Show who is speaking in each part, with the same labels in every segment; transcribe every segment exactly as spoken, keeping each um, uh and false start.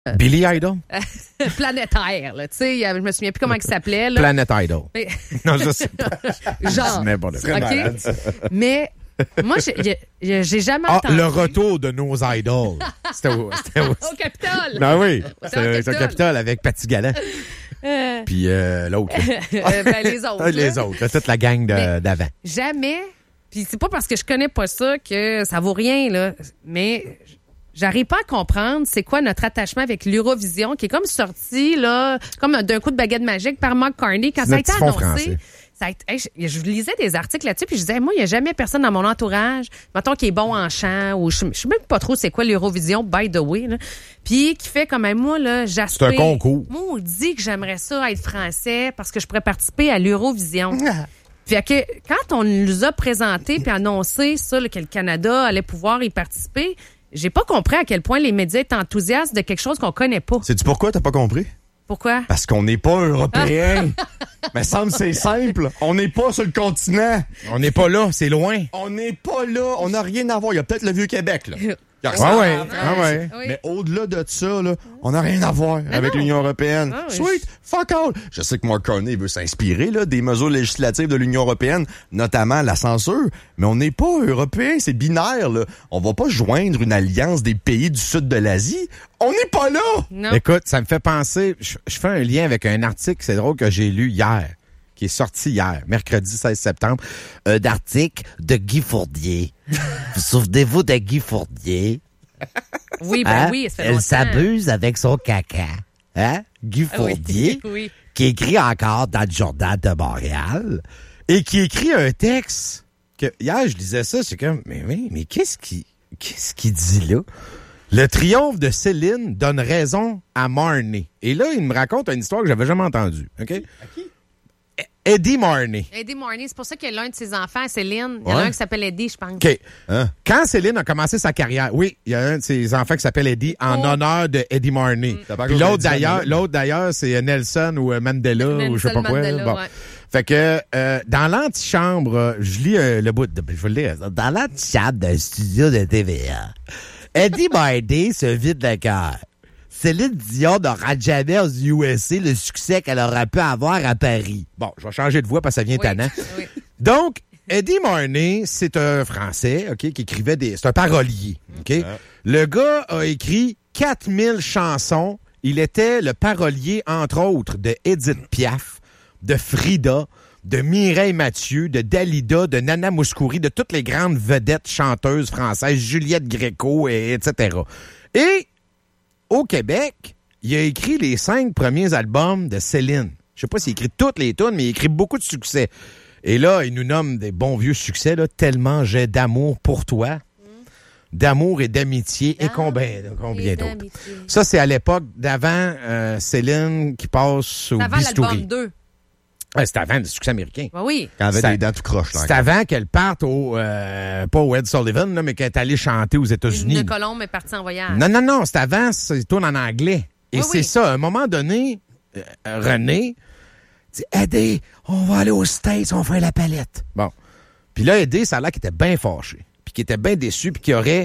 Speaker 1: Billy Idol?
Speaker 2: Planétaire, là. Tu sais, je me souviens plus comment il s'appelait. Là.
Speaker 1: Planet Idol.
Speaker 2: Mais...
Speaker 1: non, je sais pas.
Speaker 2: Genre.
Speaker 1: C'est n'importe quoi.
Speaker 2: Okay? Mais moi, j'ai, j'ai, j'ai jamais
Speaker 1: ah,
Speaker 2: entendu.
Speaker 1: le retour de nos idoles. C'était au, c'était au...
Speaker 2: au Capitole.
Speaker 1: Non, oui.
Speaker 2: C'était
Speaker 1: C'était au Capitole avec Patty Gallant.
Speaker 2: Euh...
Speaker 1: Puis euh, l'autre.
Speaker 2: euh, ben, les autres.
Speaker 1: les
Speaker 2: là.
Speaker 1: autres. Toute la gang de,
Speaker 2: Mais
Speaker 1: d'avant.
Speaker 2: Jamais. Puis c'est pas parce que je connais pas ça que ça vaut rien, là. Mais j'arrive pas à comprendre c'est quoi notre attachement avec l'Eurovision qui est comme sorti, là, comme d'un coup de baguette magique par Mark Carney quand
Speaker 1: C'est
Speaker 2: ça a
Speaker 1: notre
Speaker 2: été
Speaker 1: petit fond
Speaker 2: annoncé.
Speaker 1: français.
Speaker 2: Ça a été, hey, je, je lisais des articles là-dessus puis je disais, moi, il y a jamais personne dans mon entourage, mettons, qui est bon en chant ou je, je sais même pas trop c'est quoi l'Eurovision, by the way, là. Puis qui fait comme moi, là, j'aspire.
Speaker 1: C'est un concours.
Speaker 2: Moi, on dit que j'aimerais ça être français parce que je pourrais participer à l'Eurovision. Fait que quand on nous a présenté puis annoncé ça, là, que le Canada allait pouvoir y participer, j'ai pas compris à quel point les médias étaient enthousiastes de quelque chose qu'on connaît pas.
Speaker 3: Sais-tu pourquoi t'as pas compris?
Speaker 2: Pourquoi?
Speaker 3: Parce qu'on n'est pas européens. Mais semble c'est simple. On n'est pas sur le continent.
Speaker 1: On n'est pas là, c'est loin.
Speaker 3: On n'est pas là. On n'a rien à voir. Il y a peut-être le Vieux-Québec, là.
Speaker 1: Ah ouais, ah ouais.
Speaker 2: Oui.
Speaker 3: Mais au-delà de ça, là, on n'a rien à voir
Speaker 2: Mais
Speaker 3: avec
Speaker 2: non.
Speaker 3: l'Union européenne.
Speaker 2: Ah oui.
Speaker 3: Sweet, fuck all. Je sais que Mark Carney veut s'inspirer là, des mesures législatives de l'Union européenne, notamment la censure, mais on n'est pas européen, c'est binaire. Là. On va pas joindre une alliance des pays du sud de l'Asie. On n'est pas là.
Speaker 2: Non.
Speaker 1: Écoute, ça me fait penser, je, je fais un lien avec un article, c'est drôle, que j'ai lu hier, qui est sorti hier, mercredi seize septembre, un article de Guy Fournier. Vous souvenez-vous de Guy Fournier?
Speaker 2: Oui, ben
Speaker 1: Hein?
Speaker 2: oui, ça fait
Speaker 1: Elle
Speaker 2: longtemps.
Speaker 1: s'abuse avec son caca. Hein? Guy
Speaker 2: Ah oui,
Speaker 1: Fournier,
Speaker 2: oui.
Speaker 1: qui écrit encore dans le Journal de Montréal, et qui écrit un texte que, hier, je lisais ça, c'est comme, mais oui, mais qu'est-ce qui, qu'est-ce qu'il dit là? Le triomphe de Céline donne raison à Marnie. Et là, il me raconte une histoire que j'avais jamais entendue. OK? À qui? Eddie Marnie.
Speaker 2: Eddie Marnie, c'est pour ça que l'un de ses enfants, Céline, il y en a
Speaker 3: Ouais.
Speaker 2: un qui s'appelle Eddie, je pense.
Speaker 1: OK.
Speaker 3: Hein?
Speaker 1: Quand Céline a commencé sa carrière, oui, il y a un de ses enfants qui s'appelle Eddie en
Speaker 2: Oh.
Speaker 1: honneur de Eddie Marnie.
Speaker 3: T'as pas
Speaker 1: Puis
Speaker 3: encore
Speaker 1: l'autre
Speaker 3: dit
Speaker 1: d'ailleurs,
Speaker 3: Mandela.
Speaker 1: l'autre d'ailleurs, c'est Nelson ou Mandela ou je sais pas
Speaker 2: Nelson
Speaker 1: quoi.
Speaker 2: Mandela,
Speaker 1: Bon.
Speaker 2: ouais.
Speaker 1: Fait que euh, dans l'antichambre, euh, je lis euh, le bout de, je vais le lire. Dans l'antichambre d'un studio de T V A, Eddie Marnie se vide le cœur. Céline Dion n'aura jamais aux U S A le succès qu'elle aurait pu avoir à Paris. Bon, je vais changer de voix parce que ça vient
Speaker 2: Oui,
Speaker 1: tannant.
Speaker 2: oui.
Speaker 1: Donc, Eddie Marnie, c'est un Français, OK, qui écrivait des... C'est un parolier, OK? Le gars a écrit quatre mille chansons. Il était le parolier, entre autres, de Édith Piaf, de Frida, de Mireille Mathieu, de Dalida, de Nana Mouskouri, de toutes les grandes vedettes chanteuses françaises, Juliette Gréco, et, etc. Et au Québec, il a écrit les cinq premiers albums de Céline. Je sais pas s'il écrit toutes les tunes, mais il écrit beaucoup de succès. Et là, il nous nomme des bons vieux succès, là, tellement j'ai d'amour pour toi, d'amour et d'amitié, et
Speaker 2: Ah,
Speaker 1: combien, combien
Speaker 2: et
Speaker 1: d'autres.
Speaker 2: d'amitié.
Speaker 1: Ça, c'est à l'époque d'avant euh, Céline qui passe au
Speaker 2: C'est avant
Speaker 1: bistouri.
Speaker 2: l'album deux.
Speaker 1: Ouais, c'est avant le succès américain.
Speaker 2: Ben oui.
Speaker 3: Quand elle avait
Speaker 1: Ça-
Speaker 3: des dents tout croches. Là,
Speaker 1: C'est avant qu'elle parte au, euh, pas au Ed Sullivan, là, mais qu'elle est allée chanter aux États-Unis.
Speaker 2: Une colombe est partie en voyage.
Speaker 1: Non, non, non, c'est avant, c'est tourne en anglais. Et
Speaker 2: Oui,
Speaker 1: c'est
Speaker 2: oui.
Speaker 1: ça, à un moment donné, euh, René dit « Eddie, on va aller aux States, on fait la palette. » Bon. Puis là, Eddie, ça a l'air qu'il était bien fâché, puis qu'il était bien déçu, puis qu'il aurait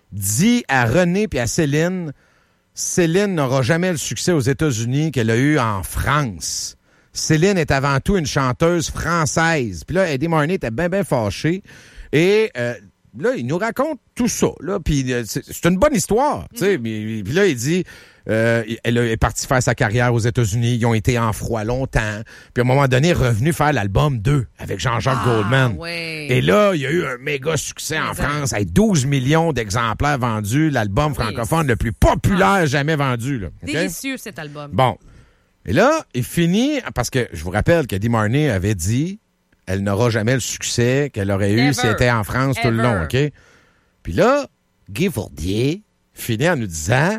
Speaker 1: dit à René puis à Céline « Céline n'aura jamais le succès aux États-Unis qu'elle a eu en France. Céline est avant tout une chanteuse française. » Puis là, Eddie Marnie était bien, bien fâché. Et euh, là, il nous raconte tout ça. Là, puis euh, c'est, c'est une bonne histoire. tu sais. Puis puis là, il dit, euh, elle est partie faire sa carrière aux États-Unis. Ils ont été en froid longtemps. Puis à un moment donné, elle est revenue faire l'album deux avec Jean-Jacques
Speaker 2: Ah,
Speaker 1: Goldman.
Speaker 2: ouais.
Speaker 1: Et là, il y a eu un méga succès en
Speaker 2: Exact.
Speaker 1: France avec douze millions d'exemplaires vendus. L'album
Speaker 2: Oui.
Speaker 1: francophone le plus populaire jamais vendu. Là. OK?
Speaker 2: Délicieux, cet album.
Speaker 1: Bon. Et là, il finit, parce que je vous rappelle qu'Eddie Marnie avait dit elle n'aura jamais le succès qu'elle aurait eu
Speaker 2: Never.
Speaker 1: si elle était en France tout le
Speaker 2: Ever.
Speaker 1: long, OK? Puis là, Guy Fournier finit en nous disant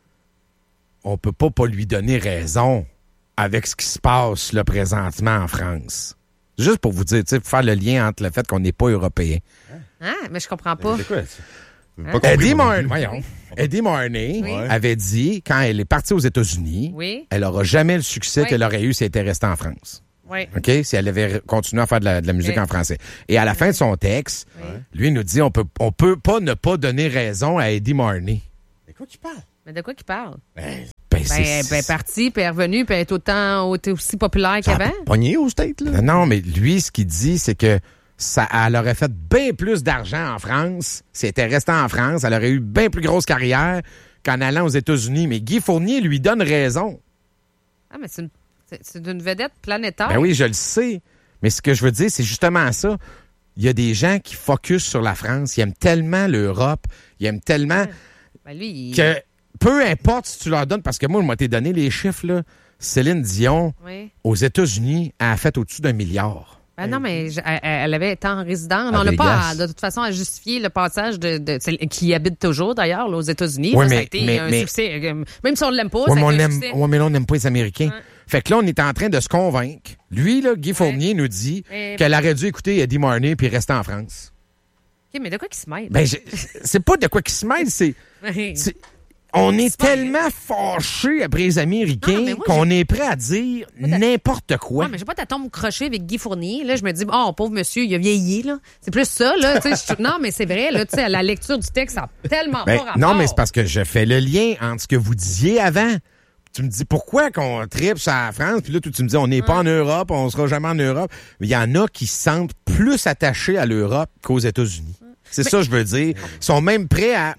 Speaker 1: on peut pas pas lui donner raison avec ce qui se passe là présentement en France. Juste pour vous dire, tu sais, pour faire le lien entre le fait qu'on n'est pas européen.
Speaker 2: Hein? Mais je comprends pas.
Speaker 3: C'est quoi ça? J'ai
Speaker 2: Hein?
Speaker 3: pas compris,
Speaker 1: Eddie
Speaker 3: moi non
Speaker 1: Marnie,
Speaker 3: plus.
Speaker 1: voyons. Eddie Marnie
Speaker 2: Oui.
Speaker 1: avait dit, quand elle est partie aux États-Unis,
Speaker 2: Oui.
Speaker 1: elle n'aura jamais le succès
Speaker 2: Oui.
Speaker 1: qu'elle aurait eu si elle était restée en France.
Speaker 2: Oui.
Speaker 1: OK? Si elle avait re- continué à faire de la, de la musique
Speaker 2: Oui.
Speaker 1: en français. Et à la fin de son texte, lui, il nous dit on peut, on peut pas ne pas donner raison à Eddie Marnie.
Speaker 3: De quoi tu parles?
Speaker 2: Mais de quoi qu'il parle?
Speaker 1: Ben, ben,
Speaker 2: Ben, ben, parti, puis elle est revenue, puis elle est autant, aussi populaire qu'avant.
Speaker 3: Pogné au State, là?
Speaker 1: Non, non, mais lui, ce qu'il dit, c'est que ça, elle aurait fait bien plus d'argent en France si elle était restée en France. Elle aurait eu bien plus grosse carrière qu'en allant aux États-Unis. Mais Guy Fournier lui donne raison.
Speaker 2: Ah, mais c'est une, c'est, c'est une vedette planétaire.
Speaker 1: Ben oui, je le sais. Mais ce que je veux dire, c'est justement ça. Il y a des gens qui focusent sur la France. Ils aiment tellement l'Europe. Ils aiment tellement
Speaker 2: Ben lui, il...
Speaker 1: que peu importe si tu leur donnes, parce que moi, je m'ai donné les chiffres, là. Céline Dion,
Speaker 2: Oui.
Speaker 1: aux États-Unis, a fait au-dessus d'un milliard.
Speaker 2: Ben non, mais je- elle, elle avait été en résidence. Mais
Speaker 3: À
Speaker 2: on n'a pas, à-
Speaker 3: Vegas.
Speaker 2: de toute façon, à justifier le passage de, de celle qui y habite toujours, d'ailleurs, là, aux États-Unis.
Speaker 1: Oui,
Speaker 2: Là, ça a
Speaker 1: mais-
Speaker 2: été
Speaker 1: mais-
Speaker 2: un
Speaker 1: mais-
Speaker 2: succès. Euh, Même si on ne l'aime pas,
Speaker 1: Ouais,
Speaker 2: ça a
Speaker 1: mais,
Speaker 2: été
Speaker 1: on
Speaker 2: un
Speaker 1: aime,
Speaker 2: succès.
Speaker 1: ouais, mais là, on n'aime pas les Américains.
Speaker 2: Ouais.
Speaker 1: Fait que là, on est en train de se convaincre. Lui, là, Guy Fournier nous dit
Speaker 2: Mais-
Speaker 1: qu'elle aurait dû écouter Eddie Marney puis rester en France.
Speaker 2: OK, mais de quoi qu'il se mêle?
Speaker 1: Ben, j'ai- c'est pas de quoi qu'il se mêle, c'est... c'est- On est tellement fâchés après les Américains
Speaker 2: Non, mais moi,
Speaker 1: qu'on est prêt à dire n'importe quoi.
Speaker 2: Ouais, mais j'ai pas ta tombe crochée avec Guy Fournier. Là, je me dis, oh, pauvre monsieur, il a vieilli, là. C'est plus ça, là. Tu sais, je- non, mais c'est vrai, là, tu sais, la lecture du texte, ça n'a tellement
Speaker 1: Ben,
Speaker 2: pas rapport.
Speaker 1: non, mais c'est parce que je fais le lien entre ce que vous disiez avant. Tu me dis pourquoi qu'on tripe sur la France, puis là, toi, tu me dis on n'est pas en Europe, on sera jamais en Europe. Mais il y en a qui se sentent plus attachés à l'Europe qu'aux États-Unis. C'est ça, je veux dire. Ils sont même prêts à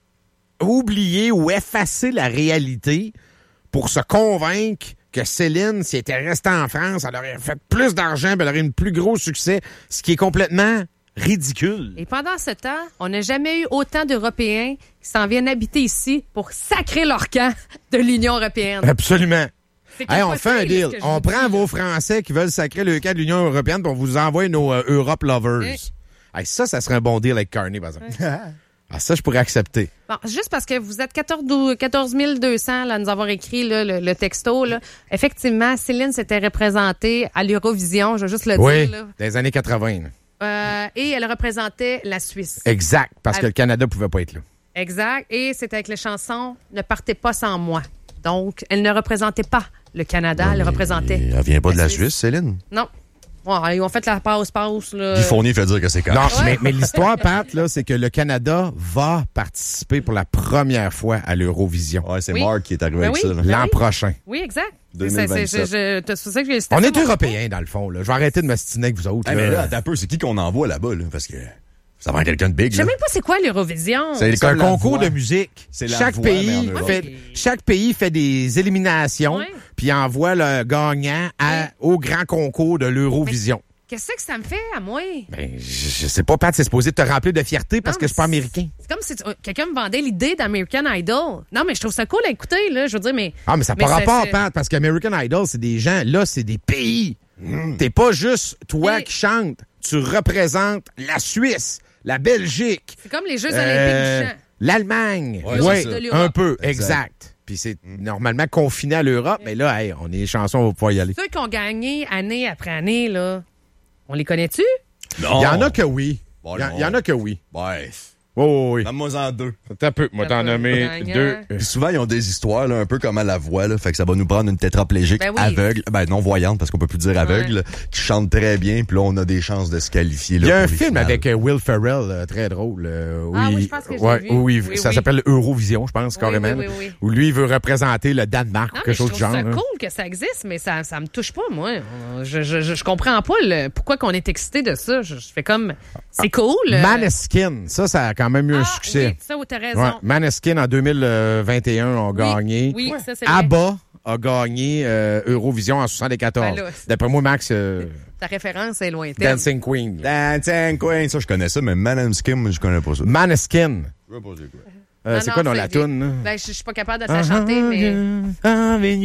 Speaker 1: oublier ou effacer la réalité pour se convaincre que Céline, si elle était restée en France, elle aurait fait plus d'argent, puis elle aurait eu un plus gros succès, ce qui est complètement ridicule.
Speaker 2: Et pendant ce temps, on n'a jamais eu autant d'Européens qui s'en viennent habiter ici pour sacrer leur camp de l'Union européenne.
Speaker 1: Absolument.
Speaker 2: C'est
Speaker 1: Hey, on
Speaker 2: capoté,
Speaker 1: fait un
Speaker 2: là,
Speaker 1: deal.
Speaker 2: ce que je
Speaker 1: On
Speaker 2: vous
Speaker 1: prend
Speaker 2: dis,
Speaker 1: vos
Speaker 2: là.
Speaker 1: Français qui veulent sacrer le cas de l'Union européenne, puis on vous envoie nos euh, Europe lovers.
Speaker 2: Oui.
Speaker 1: Hey, ça, ça serait un bon deal avec Carney, par exemple. Ah, ça, je pourrais accepter.
Speaker 2: Bon, juste parce que vous êtes quatorze mille deux cents là, à nous avoir écrit là, le, le texto. Là. Effectivement, Céline s'était représentée à l'Eurovision, je vais juste le
Speaker 1: Oui,
Speaker 2: dire. Là.
Speaker 1: dans les années quatre-vingt. là.
Speaker 2: Euh, et elle représentait la Suisse.
Speaker 1: Exact, parce que
Speaker 2: Ah.
Speaker 1: le Canada pouvait pas être là.
Speaker 2: Exact. Et c'était avec les chansons Ne partez pas sans moi. Donc, elle ne représentait pas le Canada, elle représentait.
Speaker 3: Elle vient pas de la
Speaker 2: Suisse.
Speaker 3: Suisse, Céline.
Speaker 2: Non. Ouais, ils ont fait la passe-passe. Là.
Speaker 3: Guy Fournier fait dire que c'est correct.
Speaker 1: Non, mais, mais l'histoire, Pat, là, c'est que le Canada va participer pour la première fois à l'Eurovision
Speaker 3: Ouais, c'est
Speaker 2: Oui.
Speaker 3: Mark qui est arrivé
Speaker 2: Ben
Speaker 3: avec
Speaker 2: oui.
Speaker 3: ça. là.
Speaker 2: Ben
Speaker 1: l'an
Speaker 2: oui.
Speaker 1: prochain.
Speaker 2: Oui, exact.
Speaker 3: deux mille vingt-sept.
Speaker 2: C'est- c'est- je- c'est ça que j'ai-
Speaker 1: On
Speaker 2: c'était
Speaker 1: est
Speaker 2: ça, mon-
Speaker 1: Européens, dans le fond. Là. Je vais arrêter de m'astiner avec vous autres.
Speaker 3: Hey, mais
Speaker 1: là.
Speaker 3: là, attends un peu, c'est qui qu'on envoie là-bas, là? Parce que ça va être quelqu'un de big,
Speaker 2: Je sais
Speaker 3: là.
Speaker 2: même pas c'est quoi l'Eurovision.
Speaker 3: C'est
Speaker 1: C'est un
Speaker 3: comme la
Speaker 1: concours
Speaker 3: voix.
Speaker 1: de musique.
Speaker 3: C'est la
Speaker 1: Chaque
Speaker 3: voix, mais
Speaker 1: pays
Speaker 3: en Europe.
Speaker 1: fait, chaque pays fait des éliminations,
Speaker 2: Ouais.
Speaker 1: puis envoie le gagnant à-
Speaker 2: Ouais.
Speaker 1: au grand concours de l'Eurovision.
Speaker 2: Qu'est-ce que ça me fait à moi?
Speaker 1: Ben, je, je sais pas, Pat, c'est supposé te remplir de fierté parce
Speaker 2: Non,
Speaker 1: que je suis pas
Speaker 2: mais
Speaker 1: américain.
Speaker 2: C'est comme si tu- quelqu'un me vendait l'idée d'American Idol. Non, mais je trouve ça cool à écouter, là. Je veux dire, mais.
Speaker 1: Ah, mais ça n'a
Speaker 2: mais
Speaker 1: pas
Speaker 2: c'est-
Speaker 1: rapport,
Speaker 2: c'est-
Speaker 1: Pat, parce qu'American Idol, c'est des gens, là, c'est des pays. T'es pas juste toi
Speaker 2: Et-
Speaker 1: qui chantes. Tu représentes la Suisse, la Belgique,
Speaker 2: C'est comme les Jeux
Speaker 1: euh,
Speaker 2: olympiques du chant.
Speaker 1: l'Allemagne.
Speaker 3: Ouais,
Speaker 1: Oui,
Speaker 3: c'est ça.
Speaker 2: De l'Europe.
Speaker 1: un peu,
Speaker 3: Exact.
Speaker 1: exact. Puis c'est normalement confiné à l'Europe, mais là, hey, on est chanceux, on va pouvoir y aller.
Speaker 2: Ceux qui ont gagné année après année, là, on les connaît-tu?
Speaker 3: Non.
Speaker 1: Il y en a que oui.
Speaker 3: Bon,
Speaker 1: Il y, en-
Speaker 3: non.
Speaker 1: il y en a que oui.
Speaker 3: Ouais.
Speaker 1: Oui, oui, oui.
Speaker 3: Donne-moi en deux.
Speaker 1: Attends un peu. Moi, t'en
Speaker 2: Un peu.
Speaker 1: nommer
Speaker 2: Gagnant.
Speaker 1: deux.
Speaker 3: Puis souvent, ils ont des histoires, là, un peu comme à la voix, là. Fait que ça va nous prendre une tétraplégique
Speaker 2: Ben oui.
Speaker 3: aveugle, ben non voyante, parce qu'on peut plus dire aveugle, là, qui chante très bien, puis là, on a des chances de se qualifier.
Speaker 1: Il
Speaker 3: Là,
Speaker 1: y a un
Speaker 3: pour les
Speaker 1: film
Speaker 3: finales.
Speaker 1: avec euh, Will Ferrell, euh, très drôle. euh, où
Speaker 2: Ah
Speaker 1: il-
Speaker 2: oui, je pense que je l'ai
Speaker 1: ouais,
Speaker 2: vu.
Speaker 1: oui,
Speaker 2: Oui,
Speaker 1: ça
Speaker 2: oui.
Speaker 1: s'appelle Eurovision, je pense,
Speaker 2: Oui,
Speaker 1: carrément.
Speaker 2: oui, oui, oui.
Speaker 1: Où lui, il veut représenter le Danemark
Speaker 2: Non,
Speaker 1: ou
Speaker 2: mais
Speaker 1: quelque
Speaker 2: je
Speaker 1: chose
Speaker 2: trouve
Speaker 1: du genre.
Speaker 2: ça
Speaker 1: hein.
Speaker 2: cool que ça existe, mais ça, ça me touche pas, moi. Je, je, je, je comprends pas le, pourquoi qu'on est excité de ça. Je, je fais comme, c'est cool. euh,
Speaker 1: Maneskin, ça, ça a quand même eu un
Speaker 2: ah,
Speaker 1: succès.
Speaker 2: Oui, ça, t'as raison.
Speaker 1: Ouais, Maneskin, en deux mille vingt et un, ont
Speaker 2: Oui,
Speaker 1: gagné.
Speaker 2: Oui, ça, c'est vrai.
Speaker 1: ABBA a gagné euh, Eurovision en soixante-quatorze.
Speaker 2: Ben là, c'est-
Speaker 1: D'après moi, Max, euh,
Speaker 2: Ta référence est lointaine.
Speaker 1: Dancing Queen.
Speaker 3: Dancing Queen, ça, je connais ça, mais Madame Skim, je connais pas ça.
Speaker 1: Maneskin.
Speaker 3: Je sais pas c'est quoi.
Speaker 1: Euh,
Speaker 2: Non,
Speaker 1: c'est
Speaker 2: non,
Speaker 1: quoi dans
Speaker 2: c'est
Speaker 1: la
Speaker 2: des-
Speaker 1: toune? là?
Speaker 2: Ben, je je suis pas capable de la chanter, mais.
Speaker 1: Having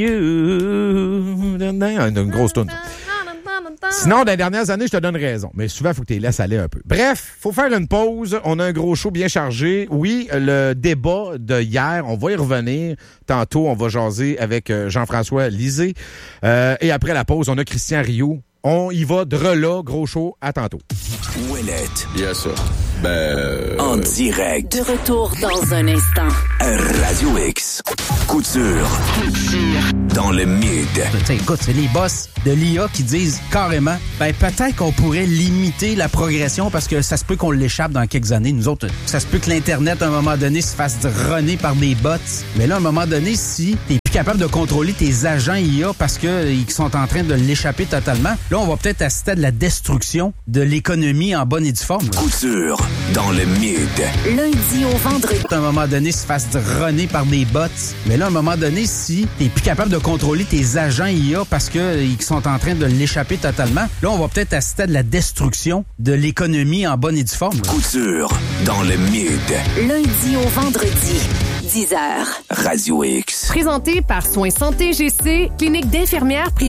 Speaker 1: you. Une grosse toune. Sinon, dans les dernières années, je te donne raison. Mais souvent, il faut que tu les laisses aller un peu. Bref, faut faire une pause. On a un gros show bien chargé. Oui, le débat de hier, on va y revenir. Tantôt, on va jaser avec euh, Jean-François Lisée. Euh, et après la pause, on a Christian Rioux. On y va de là, gros show. À tantôt.
Speaker 4: Ouellette.
Speaker 5: Yes, sir.
Speaker 4: Ben...
Speaker 5: En direct.
Speaker 6: De retour dans un instant.
Speaker 5: Radio X. Couture. Dans le mid.
Speaker 7: T'sais, écoute, c'est les boss de l'I A qui disent carrément, ben peut-être qu'on pourrait limiter la progression parce que ça se peut qu'on l'échappe dans quelques années. Nous autres, ça se peut que l'Internet, à un moment donné, se fasse runner par des bots. Mais là, à un moment donné, si t'es plus capable de contrôler tes agents I A parce qu'ils sont en train de l'échapper totalement, là, on va peut-être assister à de la destruction de l'économie en bonne et due forme.
Speaker 5: Couture. Dans le mid.
Speaker 6: Lundi au vendredi.
Speaker 7: À un moment donné, se fasse runner par des bots. Mais là, à un moment donné, si t'es plus capable de contrôler tes agents I A parce qu'ils sont en train de l'échapper totalement, là, on va peut-être assister à de la destruction de l'économie en bonne et due forme.
Speaker 5: Couture. Dans le mid.
Speaker 6: Lundi au vendredi. dix heures.
Speaker 5: Radio X.
Speaker 2: Présenté par Soins Santé G C, clinique d'infirmières privées.